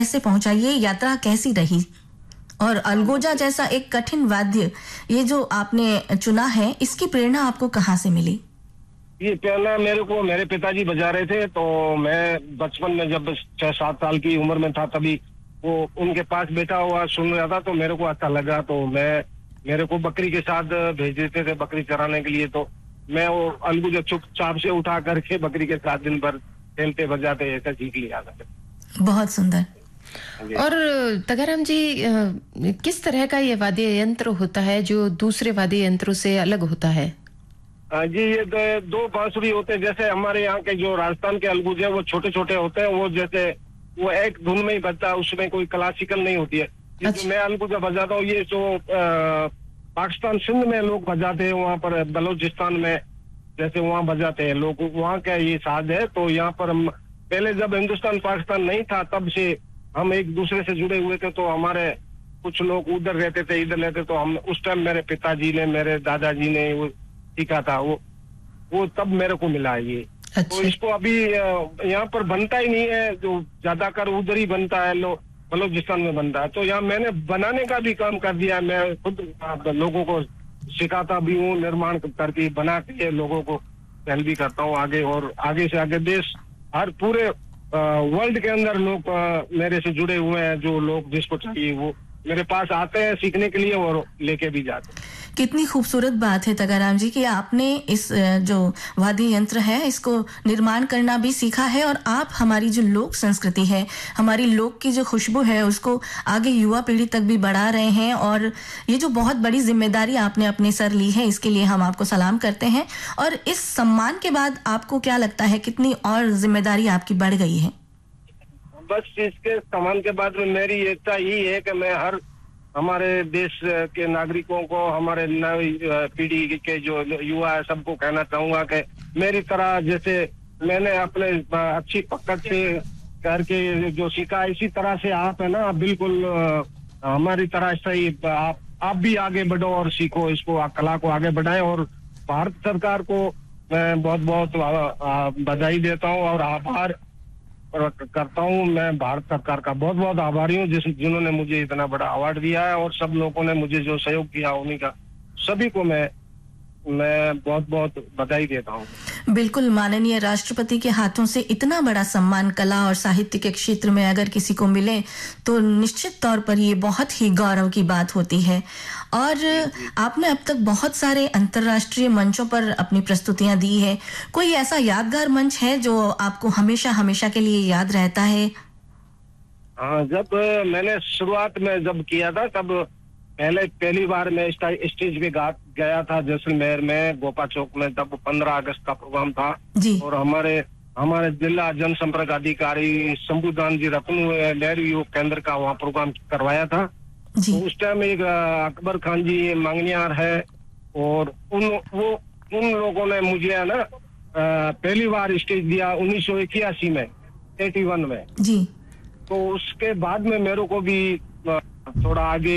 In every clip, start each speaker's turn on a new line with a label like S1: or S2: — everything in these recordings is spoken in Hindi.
S1: कैसे पहुंचा, ये यात्रा कैसी रही? और अलगोजा जैसा एक कठिन वाद्य ये जो आपने चुना है, इसकी प्रेरणा आपको कहाँ से मिली?
S2: ये पहला मेरे को मेरे पिताजी बजा रहे थे, तो मैं बचपन में जब 6-7 साल की उम्र में था तभी वो उनके पास बैठा हुआ सुन रहा था, तो मेरे को अच्छा लगा। तो मेरे को बकरी के साथ भेज देते थे बकरी चराने के लिए, तो मैं वो अलगुजा चुपचाप से उठा करके बकरी के साथ दिन भर खेलते बजाते ऐसा सीख लिया था।
S1: बहुत सुंदर।
S3: और तगाराम जी, किस तरह का ये वाद्य यंत्र होता है जो दूसरे वाद्य यंत्रों से अलग होता है?
S2: जी, ये दो बांसुरी होते हैं। जैसे हमारे यहाँ के जो राजस्थान के अलगुजे वो छोटे छोटे होते हैं, वो जैसे वो एक धुन में ही बजता है, उसमें कोई क्लासिकल नहीं होती है। जो मैं अलगुजा बजाता हूँ ये जो पाकिस्तान सिंध में लोग बजाते हैं, वहाँ पर बलोचिस्तान में जैसे वहाँ बजाते हैं लोग, वहाँ का ये साज है। तो यहाँ पर हम पहले जब हिंदुस्तान पाकिस्तान नहीं था तब से हम एक दूसरे से जुड़े हुए थे, तो हमारे कुछ लोग उधर रहते थे इधर रहते, तो हम उस टाइम मेरे पिताजी ने मेरे दादाजी ने वो सीखा था, वो तब मेरे को मिला है ये। अच्छा। तो इसको अभी यहाँ पर बनता ही नहीं है, जो ज्यादातर उधर ही बनता है, बलोचिस्तान में बनता है। तो यहाँ मैंने बनाने का भी काम कर दिया, मैं खुद लोगों को सिखाता भी हूँ, निर्माण करके बना के लोगों को हेल्प भी करता हूँ आगे, और आगे से आगे देश हर पूरे वर्ल्ड के अंदर लोग मेरे से जुड़े हुए हैं, जो लोग जिसको चाहिए वो मेरे पास आते हैं सीखने के लिए और लेके भी जाते हैं।
S1: कितनी खूबसूरत बात है तगाराम जी कि आपने इस जो वाद्य यंत्र है इसको निर्माण करना भी सीखा है, और आप हमारी जो लोक संस्कृति है, हमारी लोक की जो खुशबू है उसको आगे युवा पीढ़ी तक भी बढ़ा रहे हैं। और ये जो बहुत बड़ी जिम्मेदारी आपने अपने सर ली है, इसके लिए हम आपको सलाम करते हैं। और इस सम्मान के बाद आपको क्या लगता है कितनी और जिम्मेदारी आपकी बढ़ गई है?
S2: बस इसके सम्मान के बाद में मेरी इच्छा यही है कि मैं हमारे देश के नागरिकों को, हमारे नई पीढ़ी के जो युवा है सबको कहना चाहूंगा कि मेरी तरह जैसे मैंने अपने अच्छी पकड़ से करके जो सीखा, इसी तरह से आप है ना बिल्कुल हमारी तरह से ही आप भी आगे बढ़ो और सीखो, इसको कला को आगे बढ़ाएं। और भारत सरकार को मैं बहुत बहुत बधाई देता हूँ और आभार करता हूँ। मैं भारत सरकार का बहुत बहुत आभारी हूँ जिन्होंने मुझे इतना बड़ा अवार्ड दिया है, और सब लोगों ने मुझे जो सहयोग किया उन्हीं का सभी को मैं बहुत बहुत बधाई देता हूँ।
S1: बिल्कुल, माननीय राष्ट्रपति के हाथों से इतना बड़ा सम्मान कला और साहित्य के क्षेत्र में अगर किसी को मिले तो निश्चित तौर पर ये बहुत ही गौरव की बात होती है। और आपने अब तक बहुत सारे अंतर्राष्ट्रीय मंचों पर अपनी प्रस्तुतियां दी है, कोई ऐसा यादगार मंच है जो आपको हमेशा हमेशा के लिए याद रहता है?
S2: हाँ, जब मैंने शुरुआत में जब किया था तब पहली बार मैं स्टेज पे गया था जैसलमेर में गोपा चौक में, तब 15 अगस्त का प्रोग्राम था और हमारे जिला जनसंपर्क अधिकारी शंभुदान जी रत्नू लहरी युवक केंद्र का वहाँ प्रोग्राम करवाया था। तो उस टाइम एक अकबर खान जी मांगनियार है, और उन लोगों ने मुझे है ना पहली बार स्टेज दिया 1981 में 81 में
S1: जी।
S2: तो उसके बाद में मेरे को भी थोड़ा आगे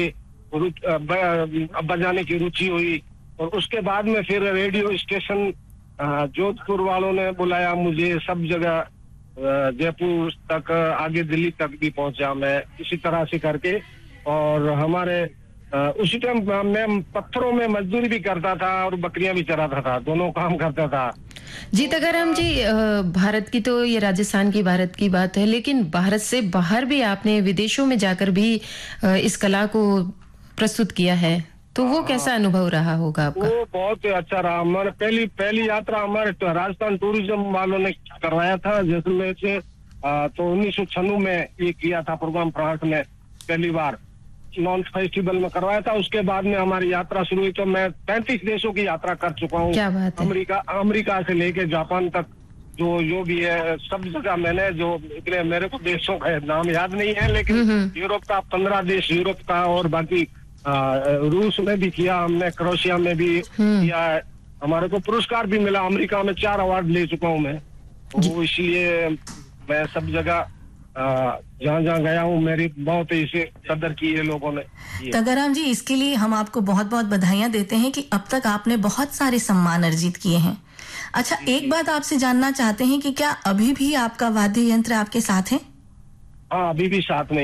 S2: बजाने की रुचि हुई, और उसके बाद में फिर रेडियो स्टेशन जोधपुर वालों ने बुलाया मुझे, सब जगह जयपुर तक आगे दिल्ली तक भी पहुंचा मैं इसी तरह से करके। और हमारे उसी टाइम मैं पत्थरों में मजदूरी भी करता था और बकरियां भी चराता था, दोनों काम करता था।
S3: जी तगाराम जी, भारत की तो ये राजस्थान की भारत की बात है, लेकिन भारत से बाहर भी आपने विदेशों में जाकर भी इस कला को प्रस्तुत किया है, तो वो कैसा अनुभव रहा होगा आपका?
S2: वो बहुत अच्छा रहा। हमारे पहली यात्रा हमारे राजस्थान टूरिज्म वालों ने करवाया था जैसलमेर से, तो 1996 में ये किया था प्रोग्राम, फ्रांस में पहली बार लॉन्च फेस्टिवल में करवाया था। उसके बाद में हमारी यात्रा शुरू हुई, तो मैं 35 देशों की यात्रा कर चुका हूँ। अमेरिका से लेके जापान तक जो भी है सब जगह मैंने, जो इतने मेरे को देशों का नाम याद नहीं है, लेकिन यूरोप का 15 देश यूरोप का, और बाकी रूस में भी किया हमने, क्रोएशिया में भी किया है। हमारे को पुरस्कार भी मिला, अमेरिका में 4 अवार्ड ले चुका हूँ मैं, तो इसलिए मैं सब जगह जहाँ गया हूँ मेरी बहुत इसे कदर की है लोगों ने।
S1: तगाराम जी, इसके लिए हम आपको बहुत बहुत बधाइयाँ देते हैं कि अब तक आपने बहुत सारे सम्मान अर्जित किए हैं। अच्छा, एक बात आपसे जानना चाहते हैं कि क्या अभी भी आपका वाद्य यंत्र आपके साथ है?
S2: हाँ, अभी भी साथ में